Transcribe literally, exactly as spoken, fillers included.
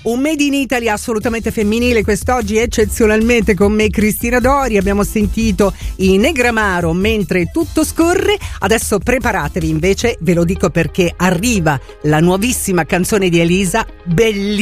Un Made in Italy assolutamente femminile quest'oggi, eccezionalmente con me Cristina Dori. Abbiamo sentito i Negramaro, Mentre tutto scorre. Adesso preparatevi invece, ve lo dico perché arriva la nuovissima canzone di Elisa, bellissima.